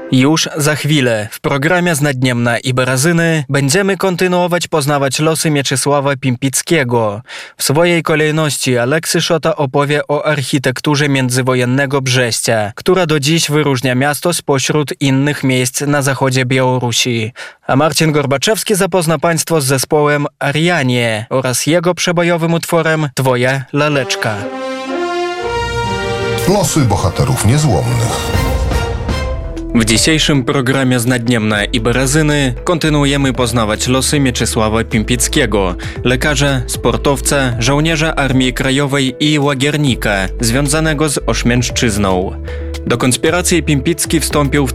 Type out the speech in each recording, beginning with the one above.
Już za chwilę w programie Znadniemna i Berazyny będziemy kontynuować poznawać losy Mieczysława Pimpickiego. W swojej kolejności Aleksy Szota opowie o architekturze międzywojennego Brześcia, która do dziś wyróżnia miasto spośród innych miejsc na zachodzie Białorusi. A Marcin Gorbaczewski zapozna Państwo z zespołem Arianie oraz jego przebojowym utworem Twoja laleczka. Losy bohaterów niezłomnych. W dzisiejszym programie Znadniemna i Berazyny kontynuujemy poznawać losy Mieczysława Pimpickiego, lekarza, sportowca, żołnierza Armii Krajowej i łagiernika związanego z Ośmięcczyzną. Do konspiracji Pimpicki wstąpił w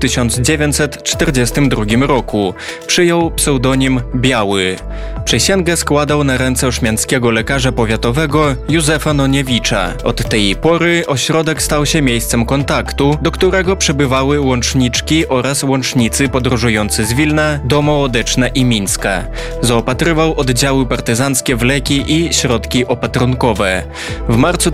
1942 roku. Przyjął pseudonim Biały. Przysięgę składał na ręce ośmianckiego lekarza powiatowego Józefa Noniewicza. Od tej pory ośrodek stał się miejscem kontaktu, do którego przybywały łączniczki oraz łącznicy podróżujący z Wilna do Mołodeczna i Mińska. Zaopatrywał oddziały partyzanckie w leki i środki opatrunkowe. W marcu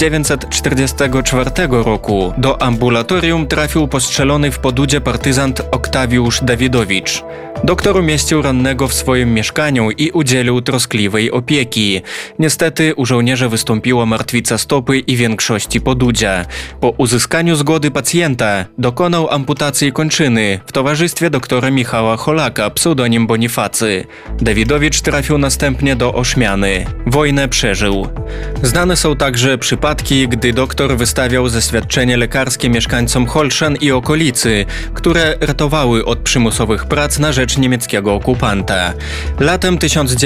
1944 roku do ambulatorium trafił postrzelony w Podudzie partyzant Oktawiusz Dawidowicz. Doktor umieścił rannego w swoim mieszkaniu i udzielił troskliwej opieki. Niestety u żołnierza wystąpiła martwica stopy i większości podudzia. Po uzyskaniu zgody pacjenta dokonał amputacji kończyny w towarzystwie doktora Michała Holaka, pseudonim Bonifacy. Dawidowicz trafił następnie do Ośmiany. Wojnę przeżył. Znane są także przypadki, gdy doktor wystawiał zaświadczenie lekarskie mieszkańcom Holszan i okolicy, które ratowały od przymusowych prac na rzecz niemieckiego okupanta. Latem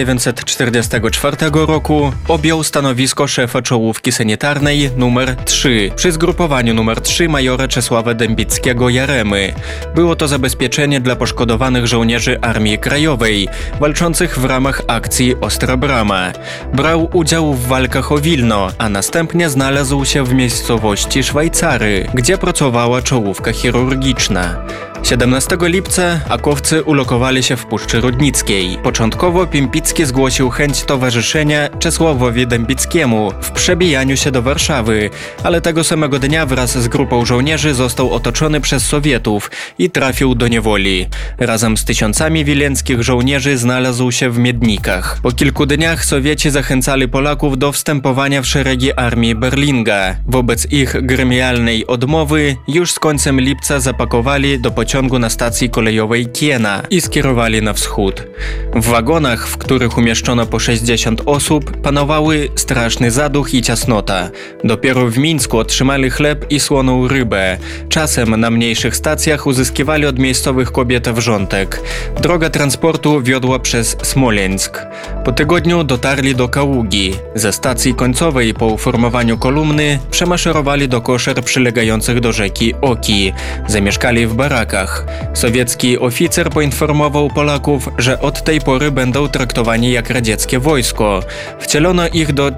1944 roku objął stanowisko szefa czołówki sanitarnej nr 3 przy zgrupowaniu nr 3 majora Czesława Dębickiego-Jaremy. Było to zabezpieczenie dla poszkodowanych żołnierzy Armii Krajowej, walczących w ramach akcji Ostra Brama. Brał udział w walkach o Wilno, a następnie znalazł się w miejscowości Szwajcary, gdzie pracowała czołówka chirurgiczna. 17 lipca akowcy ulokowali się w Puszczy Rudnickiej. Początkowo Pimpicki zgłosił chęć towarzyszenia Czesławowi Dębickiemu w przebijaniu się do Warszawy, ale tego samego dnia wraz z grupą żołnierzy został otoczony przez Sowietów i trafił do niewoli. Razem z tysiącami wileńskich żołnierzy znalazł się w Miednikach. Po kilku dniach Sowieci zachęcali Polaków do wstępowania w szeregi armii Berlinga. Wobec ich gremialnej odmowy już z końcem lipca zapakowali do pociągu na stacji kolejowej Kiena i skierowali na wschód. W wagonach, w których umieszczono po 60 osób, panowały straszny zaduch i ciasnota. Dopiero w Mińsku otrzymali chleb i słoną rybę. Czasem na mniejszych stacjach uzyskiwali od miejscowych kobiet wrzątek. Droga transportu wiodła przez Smoleńsk. Po tygodniu dotarli do Kaługi. Ze stacji końcowej po uformowaniu kolumny przemaszerowali do koszer przylegających do rzeki Oki. Zamieszkali w barakach. Sowiecki oficer poinformował Polaków, że od tej pory będą traktowani jak radzieckie wojsko. Wcielono ich do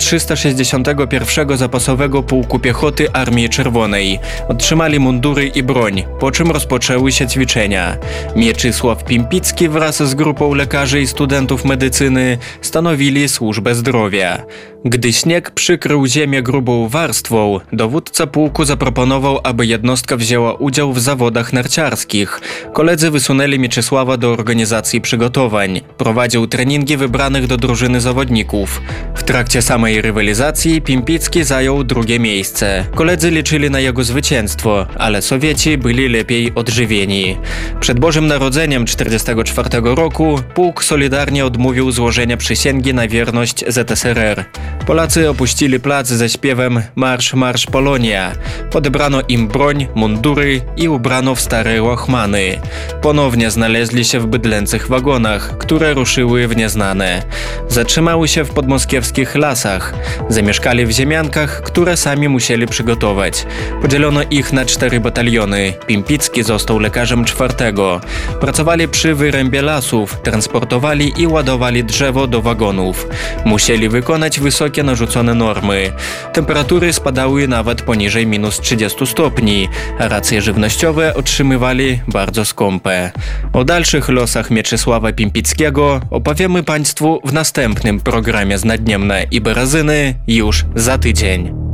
361 Zapasowego Pułku Piechoty Armii Czerwonej. Otrzymali mundury i broń, po czym rozpoczęły się ćwiczenia. Mieczysław Pimpicki wraz z grupą lekarzy i studentów medycyny stanowili służbę zdrowia. Gdy śnieg przykrył ziemię grubą warstwą, dowódca pułku zaproponował, aby jednostka wzięła udział w zawodach narciarskich. Koledzy wysunęli Mieczysława do organizacji przygotowań. Prowadził treningi wybranych do drużyny zawodników. W trakcie samej rywalizacji Pimpicki zajął drugie miejsce. Koledzy liczyli na jego zwycięstwo, ale Sowieci byli lepiej odżywieni. Przed Bożym Narodzeniem 1944 roku pułk solidarnie odmówił złożenia przysięgi na wierność ZSRR. Polacy opuścili plac ze śpiewem Marsz, Marsz Polonia. Odebrano im broń, mundury i ubrano w stare łachmany. Ponownie znaleźli się w bydlęcych wagonach, które ruszyły w nieznane. Zatrzymały się w podmoskiewskich lasach. Zamieszkali w ziemiankach, które sami musieli przygotować. Podzielono ich na 4 bataliony. Pimpicki został lekarzem 4. Pracowali przy wyrębie lasów, transportowali i ładowali drzewo do wagonów. Musieli wykonać wysokie narzucone normy. Temperatury spadały nawet poniżej -30 stopni, a racje żywnościowe otrzymywali bardzo skąpe. O dalszych losach Mieczysława Pimpickiego opowiemy Państwu w następnym programie Znadniemna i Berazyny już za tydzień.